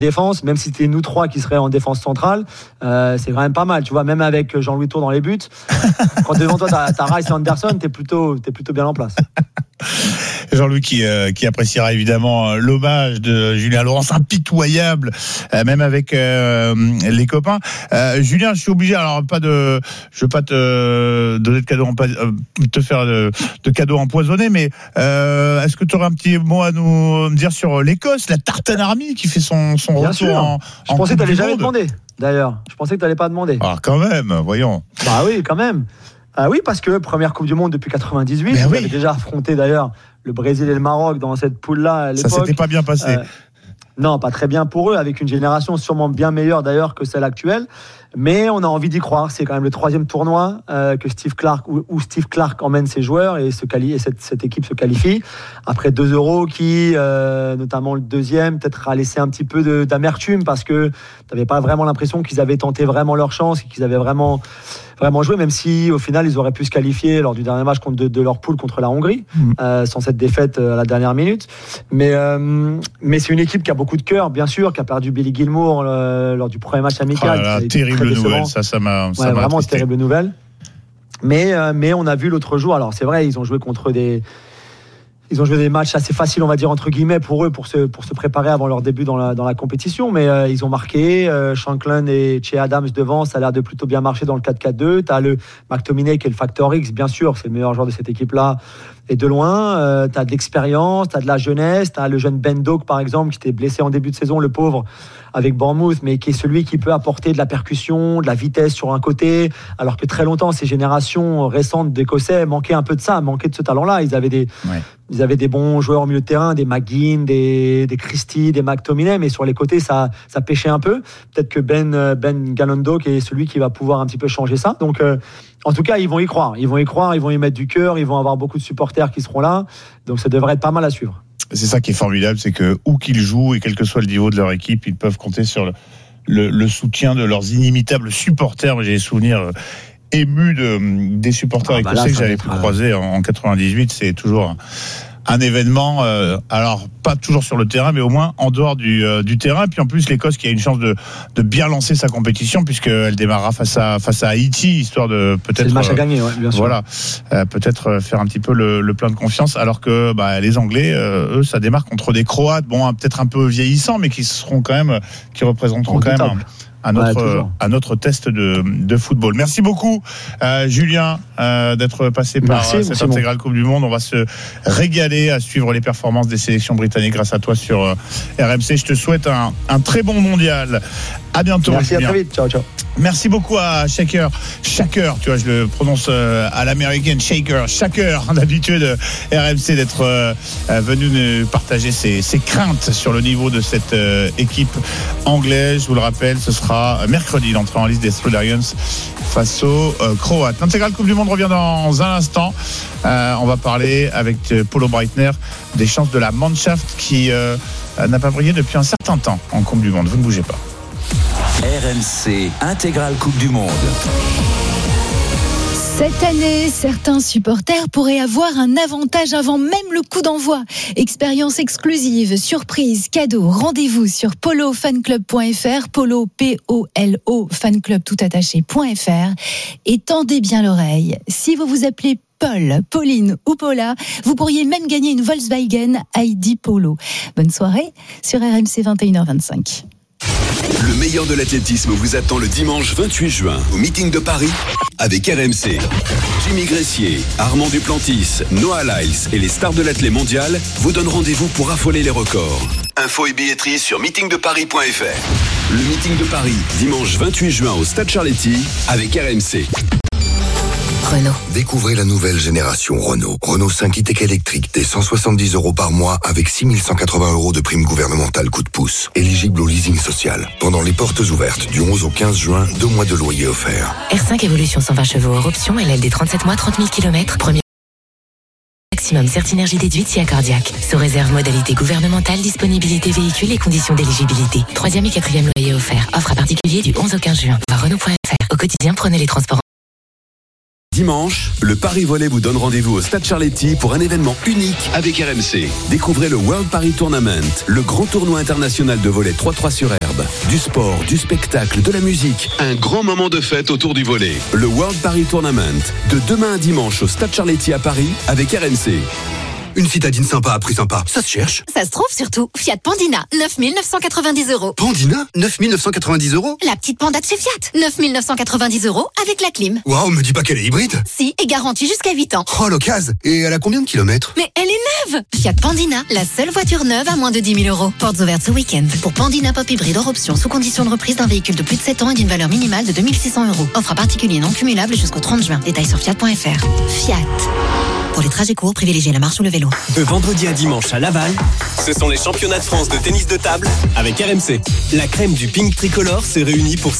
défense, même si c'était nous trois qui seraient en défense centrale, c'est quand même pas mal. Tu vois, même avec Jean-Louis Tour dans les buts, quand devant toi t'as Rice et Anderson, t'es plutôt bien en place. Jean-Louis qui appréciera évidemment l'hommage de Julien Laurens, impitoyable, même avec les copains. Julien, je suis obligé, alors je veux pas te donner de cadeaux, te faire de cadeaux empoisonnés, mais est-ce que tu aurais un petit mot à nous dire sur l'Écosse, la Tartan Army qui fait son Bien retour sûr. Je pensais que tu n'allais jamais monde. demander, d'ailleurs. Je pensais que tu n'allais pas demander. Ah, quand même, voyons. Bah oui, quand même. Oui, parce que première Coupe du Monde depuis 98, Mais vous oui. avez déjà affronté d'ailleurs le Brésil et le Maroc dans cette poule-là à l'époque. Ça s'était pas bien passé. Non, pas très bien pour eux, avec une génération sûrement bien meilleure d'ailleurs que celle actuelle. Mais on a envie d'y croire. C'est quand même le 3e tournoi que Steve Clarke où Steve Clarke emmène ses joueurs et cette équipe se qualifie. Après 2 Euros qui, notamment le 2e, peut-être a laissé un petit peu d'amertume parce que tu n'avais pas vraiment l'impression qu'ils avaient tenté vraiment leur chance et qu'ils avaient vraiment joué, même si au final ils auraient pu se qualifier lors du dernier match de leur poule contre la Hongrie, sans cette défaite à la dernière minute. Mais c'est une équipe qui a beaucoup de cœur, bien sûr, qui a perdu Billy Gilmour lors du premier match amical. Terrible nouvelle, ça m'a vraiment attristé. terrible nouvelle. Mais on a vu l'autre jour, alors c'est vrai, ils ont joué des matchs assez faciles, on va dire, entre guillemets, pour eux, pour se préparer avant leur début dans la compétition. Mais ils ont marqué. Shanklin et Che Adams devant, ça a l'air de plutôt bien marcher dans le 4-4-2. Tu as le McTominay qui est le facteur X, bien sûr, c'est le meilleur joueur de cette équipe-là. Et de loin, tu as de l'expérience, tu as de la jeunesse. Tu as le jeune Ben Doak, par exemple, qui était blessé en début de saison, le pauvre, avec Bournemouth, mais qui est celui qui peut apporter de la percussion, de la vitesse sur un côté, alors que très longtemps, ces générations récentes d'Écossais manquaient un peu de ça, manquaient de ce talent-là. Ils avaient des bons joueurs au milieu de terrain, des McGinn, des Christie, des McTominay, mais sur les côtés, ça pêchait un peu. Peut-être que Ben Galondo, qui est celui qui va pouvoir un petit peu changer ça. Donc, en tout cas, ils vont y croire, ils vont y mettre du cœur, ils vont avoir beaucoup de supporters qui seront là. Donc, ça devrait être pas mal à suivre. C'est ça qui est formidable, c'est que où qu'ils jouent et quel que soit le niveau de leur équipe, ils peuvent compter sur le soutien de leurs inimitables supporters. Moi, j'ai des souvenirs émus des supporters écossais que j'avais pu croiser en 98. C'est toujours un événement, alors pas toujours sur le terrain, mais au moins en dehors du terrain. Puis en plus, l'Écosse qui a une chance de bien lancer sa compétition, puisqu'elle démarrera face à Haïti, histoire de peut-être. C'est le match à gagner, ouais, bien sûr. Voilà, peut-être faire un petit peu le plein de confiance, alors que les Anglais, eux, ça démarre contre des Croates, peut-être un peu vieillissants, mais qui représenteront quand même un autre test de football. Merci beaucoup, Julien, d'être passé par cette intégrale Coupe du Monde. On va se régaler à suivre les performances des sélections britanniques grâce à toi sur RMC. Je te souhaite un très bon mondial. À bientôt. Merci, Julien. à très vite. Ciao. Merci beaucoup à Shaker, tu vois, je le prononce à l'américaine, Shaker, d'habitude RMC, d'être venu nous partager ses craintes sur le niveau de cette équipe anglaise. Je vous le rappelle, ce sera mercredi, l'entrée en liste des Three Lions face aux Croates. L'intégrale Coupe du Monde revient dans un instant. On va parler avec Paulo Breitner des chances de la Mannschaft qui n'a pas brillé depuis un certain temps en Coupe du Monde. Vous ne bougez pas. RMC intégrale Coupe du Monde. Cette année, certains supporters pourraient avoir un avantage avant même le coup d'envoi. Expérience exclusive, surprise, cadeau, rendez-vous sur polofanclub.fr, polo, P-O-L-O, fanclub toutattaché.fr, et tendez bien l'oreille. Si vous vous appelez Paul, Pauline ou Paula, vous pourriez même gagner une Volkswagen ID Polo. Bonne soirée sur RMC 21h25. Le meilleur de l'athlétisme vous attend le dimanche 28 juin au meeting de Paris avec RMC. Jimmy Gressier, Armand Duplantis, Noah Lyles et les stars de l'athlé mondial vous donnent rendez-vous pour affoler les records. Infos et billetterie sur meetingdeparis.fr. Le meeting de Paris, dimanche 28 juin au Stade Charletti avec RMC. Renault. Découvrez la nouvelle génération Renault. Renault 5 e-tech électrique dès 170 € par mois avec 6 180 € de prime gouvernementale coup de pouce. Éligible au leasing social. Pendant les portes ouvertes du 11 au 15 juin, 2 mois de loyer offerts. R5 Evolution 120 chevaux hors option, LLD 37 mois, 30 000 km. Premier maximum Certinergie déduite si accordiaque. Sous réserve modalité gouvernementale, disponibilité véhicule et conditions d'éligibilité. 3e et 4e loyer offert. Offre à particulier du 11 au 15 juin. Voir Renault.fr. Au quotidien, prenez les transports. dimanche, le Paris Volley vous donne rendez-vous au Stade Charletti pour un événement unique avec RMC. Découvrez le World Paris Tournament, le grand tournoi international de volley 3x3 sur herbe. Du sport, du spectacle, de la musique, un grand moment de fête autour du volley. Le World Paris Tournament, de demain à dimanche au Stade Charletti à Paris avec RMC. Une citadine sympa à prix sympa, ça se cherche. Ça se trouve surtout. Fiat Pandina, 9 990 €. Pandina, 9 990 €. La petite Panda de chez Fiat, 9 990 € avec la clim. Waouh, me dis pas qu'elle est hybride. Si, et garantie jusqu'à 8 ans. Oh, l'occasion. Et elle a combien de kilomètres? Mais elle est neuve. Fiat Pandina, la seule voiture neuve à moins de 10 000 €. Portes ouvertes ce week-end. Pour Pandina Pop Hybride hors option, sous condition de reprise d'un véhicule de plus de 7 ans et d'une valeur minimale de 2 600 €. Offre à particulier non cumulable jusqu'au 30 juin. Détails sur fiat.fr. Fiat. Pour les trajets courts, privilégiez la marche ou le vélo. De vendredi à dimanche à Laval, ce sont les championnats de France de tennis de table avec RMC. La crème du ping tricolore se réunit pour